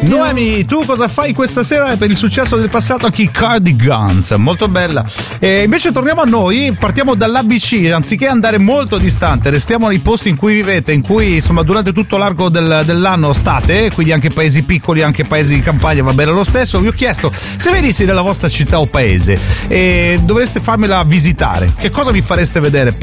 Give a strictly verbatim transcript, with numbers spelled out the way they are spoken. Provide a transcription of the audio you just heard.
Noemi, tu cosa fai questa sera per il successo del passato? Chi? Cardigans, molto bella. E invece torniamo a noi, partiamo dall'A B C, anziché andare molto distante, restiamo nei posti in cui vivete, in cui insomma durante tutto l'arco del, dell'anno state, quindi anche paesi piccoli, anche paesi di campagna, va bene lo stesso. Vi ho chiesto se venissi nella vostra città o paese e dovreste farmela visitare, che cosa vi fareste vedere